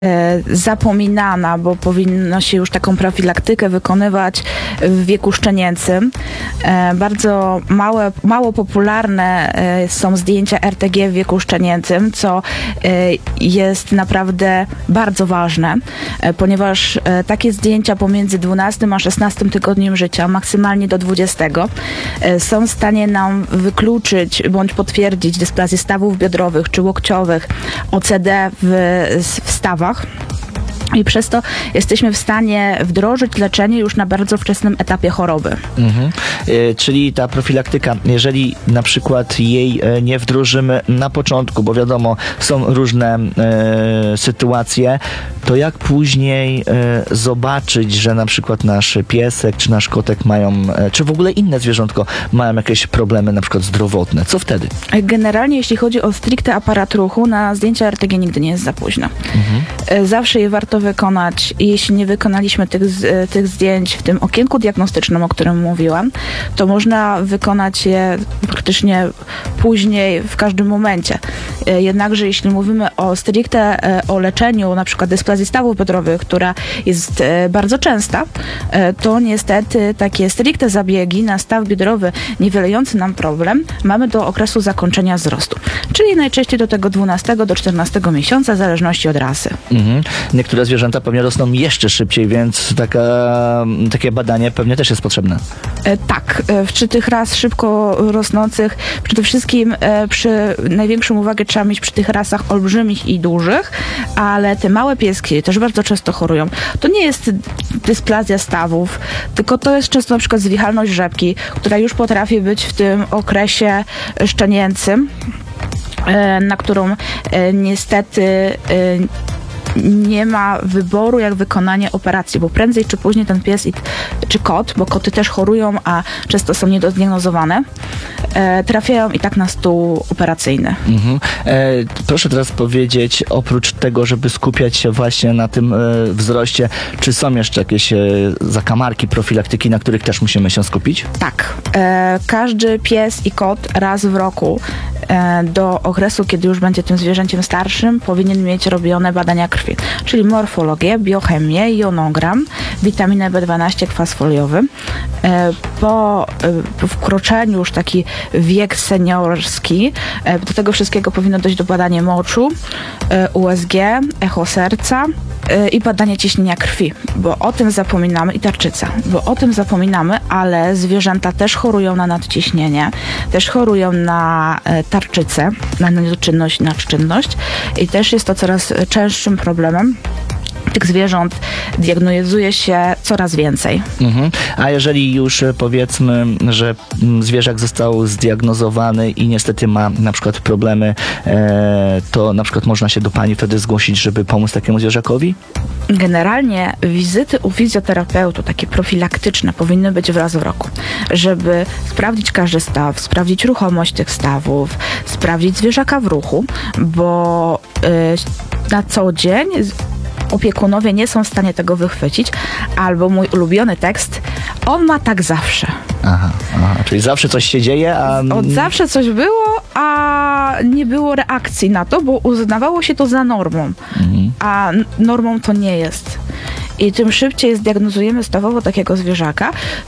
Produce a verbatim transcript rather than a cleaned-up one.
zapominana, bo powinno się już taką profilaktykę wykonywać w wieku szczenięcym. Bardzo małe, mało popularne są zdjęcia R T G w wieku szczenięcym, co jest naprawdę bardzo ważne, ponieważ takie zdjęcia pomiędzy dwunastym a szesnastym tygodniem życia, maksymalnie do dwudziestego, są w stanie nam wykluczyć bądź potwierdzić dysplazję stawów biodrowych czy łokciowych, O C D w, w stawach. I przez to jesteśmy w stanie wdrożyć leczenie już na bardzo wczesnym etapie choroby. Mhm. E, czyli ta profilaktyka, jeżeli na przykład jej e, nie wdrożymy na początku, bo wiadomo, są różne e, sytuacje, to jak później e, zobaczyć, że na przykład nasz piesek czy nasz kotek mają, e, czy w ogóle inne zwierzątko mają jakieś problemy na przykład zdrowotne? Co wtedy? Generalnie jeśli chodzi o stricte aparat ruchu, na zdjęcia R T G nigdy nie jest za późno. Mhm. Zawsze je warto wykonać i jeśli nie wykonaliśmy tych, tych zdjęć w tym okienku diagnostycznym, o którym mówiłam, to można wykonać je praktycznie później, w każdym momencie. Jednakże jeśli mówimy o stricte o leczeniu na przykład dysplazji stawów biodrowych, która jest bardzo częsta, to niestety takie stricte zabiegi na staw biodrowy niwelujący nam problem mamy do okresu zakończenia wzrostu, czyli najczęściej do tego dwunastego do czternastego miesiąca, w zależności od rasy. Mhm. Niektóre zwierzęta pewnie rosną jeszcze szybciej, więc taka, takie badanie pewnie też jest potrzebne. E, tak, e, przy tych ras szybko rosnących, przede wszystkim e, przy największą uwagę trzeba mieć przy tych rasach olbrzymich i dużych, ale te małe pieski też bardzo często chorują. To nie jest dysplazja stawów, tylko to jest często na przykład zwichalność rzepki, która już potrafi być w tym okresie szczenięcym, e, na którą e, niestety e, nie ma wyboru jak wykonanie operacji, bo prędzej czy później ten pies i, czy kot, bo koty też chorują, a często są niedodiagnozowane, e, trafiają i tak na stół operacyjny. Mhm. E, proszę teraz powiedzieć, oprócz tego, żeby skupiać się właśnie na tym e, wzroście, czy są jeszcze jakieś e, zakamarki profilaktyki, na których też musimy się skupić? Tak. E, każdy pies i kot raz w roku e, do okresu, kiedy już będzie tym zwierzęciem starszym, powinien mieć robione badania krwi. Czyli morfologię, biochemię, jonogram, witaminę B dwanaście, kwas foliowy. Po wkroczeniu już taki wiek seniorski, do tego wszystkiego powinno dojść do badania moczu, U S G, echo serca i badanie ciśnienia krwi, bo o tym zapominamy, i tarczyca, bo o tym zapominamy, ale zwierzęta też chorują na nadciśnienie, też chorują na tarczycę, na niedoczynność, nadczynność i też jest to coraz częstszym problemem. Tych zwierząt diagnozuje się coraz więcej. Mhm. A jeżeli już powiedzmy, że zwierzak został zdiagnozowany i niestety ma na przykład problemy, e, to na przykład można się do pani wtedy zgłosić, żeby pomóc takiemu zwierzakowi? Generalnie wizyty u fizjoterapeuty, takie profilaktyczne, powinny być raz w roku, żeby sprawdzić każdy staw, sprawdzić ruchomość tych stawów, sprawdzić zwierzaka w ruchu, bo y, na co dzień opiekunowie nie są w stanie tego wychwycić, albo mój ulubiony tekst, on ma tak zawsze. Aha, aha, czyli zawsze coś się dzieje, a... Od zawsze coś było, a nie było reakcji na to, bo uznawało się to za normą, mhm. a normą to nie jest. I tym szybciej zdiagnozujemy stawowo takiego zwierzaka,